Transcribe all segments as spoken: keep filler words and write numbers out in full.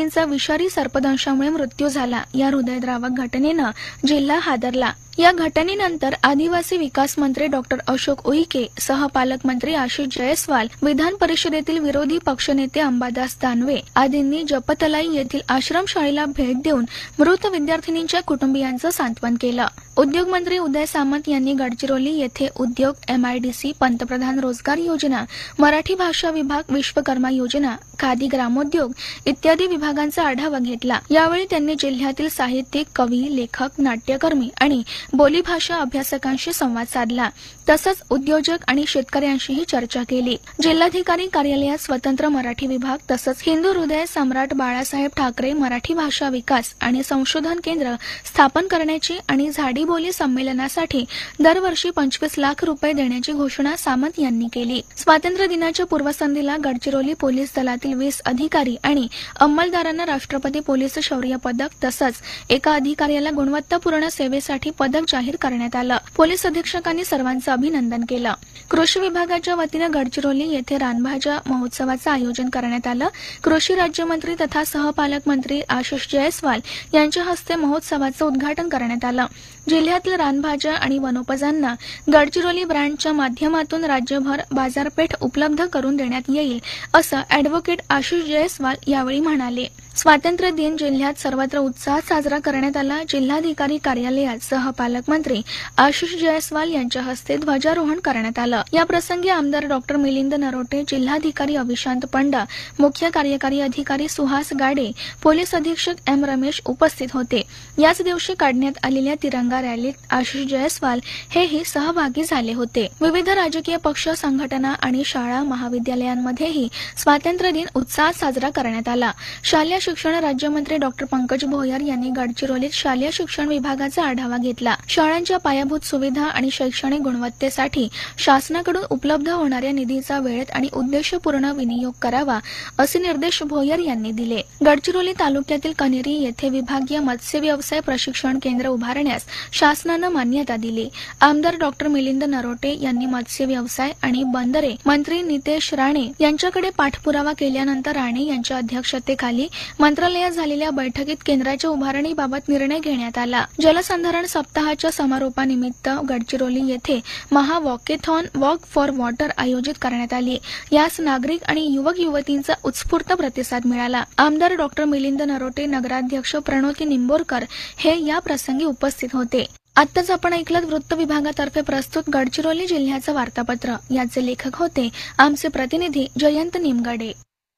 व्यक्तींचा विषारी सर्पदंशामुळे मृत्यू झाला। या हृदयद्रावक घटनेनं जिल्हा हादरला। या घटनेनंतर आदिवासी विकास मंत्री डॉक्टर अशोक उईके, सहपालकमंत्री आशिष जयस्वाल, विधान परिषदेतील विरोधी पक्षनेते अंबादास दानवे आदींनी जपतलाई येथील आश्रमशाळेला भेट देऊन मृत विद्यार्थिनींच्या कुटुंबियांचं सांत्वन केलं। उद्योग मंत्री उदय सामंत यांनी गडचिरोली येथे उद्योग, एमआयडीसी, पंतप्रधान रोजगार योजना, मराठी भाषा विभाग, विश्वकर्मा योजना, खादी ग्रामोद्योग इत्यादी विभागांचा आढावा घेतला। यावेळी त्यांनी जिल्ह्यातील साहित्यिक, कवी, लेखक, नाट्यकर्मी आणि बोलीभाषा अभ्यासकांशी संवाद साधला। तसंच उद्योजक आणि शेतकऱ्यांशीही चर्चा केली। जिल्हाधिकारी कार्यालयात स्वतंत्र मराठी विभाग तसंच हिंदू हृदय सम्राट बाळासाहेब ठाकरे मराठी भाषा विकास आणि संशोधन केंद्र स्थापन करण्याची आणि झाडीबोली संमेलनासाठी दरवर्षी पंचवीस लाख रुपये देण्याची घोषणा सामंत यांनी केली। स्वातंत्र्य दिनाच्या पूर्वसंध्येला गडचिरोली पोलीस दलातील वीस अधिकारी आणि अंमलदारांना राष्ट्रपती पोलीस शौर्य पदक तसंच एका अधिकाऱ्याला गुणवत्तापूर्ण सेवेसाठी पदक जाहीर करण्यात आलं। पोलीस अधीक्षकांनी सर्वांचं अभिनंदन केलं। कृषी विभागाच्या वतीने गडचिरोली येथे रानभाज्या महोत्सवाचं आयोजन करण्यात आलं। कृषी राज्यमंत्री तथा सहपालकमंत्री आशिष जयस्वाल यांच्या हस्ते महोत्सवाचं उद्घाटन करण्यात आलं। जिल्ह्यातील रानभाज्या आणि वनोपजांना गडचिरोली ब्रँडच्या माध्यमातून राज्यभर बाजारपेठ उपलब्ध करून देण्यात येईल असं अॅडव्होकेट आशिष जयस्वाल यावेळी म्हणाले। स्वातंत्र्य दिन जिल्ह्यात सर्वत्र उत्साहात साजरा करण्यात आला। जिल्हाधिकारी कार्यालयात सहपालकमंत्री आशिष जयस्वाल यांच्या हस्ते ध्वजारोहण करण्यात आलं। या प्रसंगी आमदार डॉक्टर मिलिंद नरोटे, जिल्हाधिकारी अविशांत पंडा, मुख्य कार्यकारी अधिकारी सुहास गाडे, पोलीस अधीक्षक एम रमेश उपस्थित होते। याच दिवशी काढण्यात आलेल्या तिरंगा रॅलीत आशिष जयस्वाल हेही सहभागी झाले होते। विविध राजकीय पक्ष, संघटना आणि शाळा महाविद्यालयांमध्येही स्वातंत्र्य दिन उत्साहात साजरा करण्यात आला। शालेय शिक्षण राज्यमंत्री डॉक्टर पंकज भोयर यांनी गडचिरोलीत शालेय शिक्षण विभागाचा आढावा घेतला। शाळांच्या पायाभूत सुविधा आणि शैक्षणिक गुणवत्तेसाठी शासनाकडून उपलब्ध होणाऱ्या निधीचा वेळेत आणि उद्देशपूर्ण विनियोग करावा असे निर्देश भोयर यांनी दिले। गडचिरोली तालुक्यातील कनेरी येथे विभागीय मत्स्य व्यवसाय प्रशिक्षण केंद्र उभारण्यास शासनानं मान्यता दिली। आमदार डॉक्टर मिलिंद नरोटे यांनी मत्स्य व्यवसाय आणि बंदरे मंत्री नितेश राणे यांच्याकडे पाठपुरावा केल्यानंतर राणे यांच्या अध्यक्षतेखाली मंत्रालयात झालेल्या बैठकीत केंद्राच्या उभारणीबाबत निर्णय घेण्यात आला। जलसंधारण सप्ताहाच्या समारोपानिमित्त गडचिरोली येथे महा वॉकेथॉन वॉक फॉर वॉटर आयोजित करण्यात आली। यास नागरिक आणि युवक युवतींचा उत्स्फूर्त प्रतिसाद मिळाला। आमदार डॉक्टर मिलिंद नरोटे, नगराध्यक्ष प्रणोती निंबोरकर हे या प्रसंगी उपस्थित होते। आत्ताच आपण ऐकलं वृत्त विभागातर्फे प्रस्तुत गडचिरोली जिल्ह्याचं वार्तापत्र। याचे लेखक होते आमचे प्रतिनिधी जयंत निमगडे।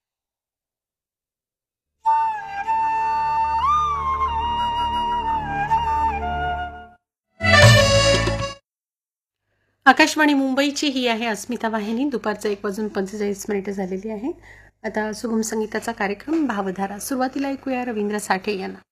आकाशवाणी मुंबईची ही आहे अस्मिता वाहिनी। दुपारचं एक वाजून पंचेचाळीस मिनिटं झालेली आहेत। आता सुगम संगीताचा कार्यक्रम भावधारा। सुरुवातीला ऐकूया रवींद्र साठे यांना।